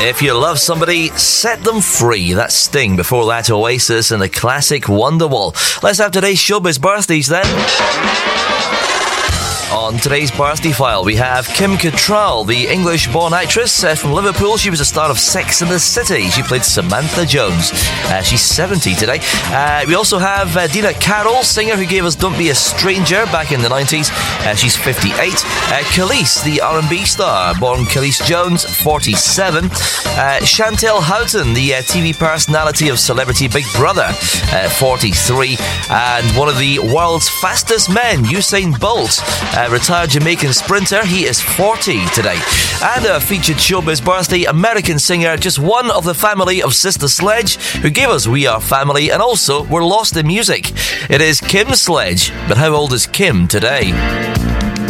If you love somebody, set them free. That's Sting. Before that, Oasis and the classic Wonderwall. Let's have today's showbiz birthdays then. On today's birthday file, we have Kim Cattrall, the English-born actress from Liverpool. She was a star of Sex and the City. She played Samantha Jones. She's 70 today. We also have Dina Carroll, singer who gave us Don't Be a Stranger back in the 90s. She's 58. Khalees, the R&B star, born Khalees Jones, 47. Chantel Houghton, the TV personality of Celebrity Big Brother, 43. And one of the world's fastest men, Usain Bolt, retired Jamaican sprinter. He is 40 today. And a featured showbiz birthday, American singer, just one of the family of Sister Sledge, who gave us We Are Family and also We're Lost in Music. It is Kim Sledge. But how old is Kim today?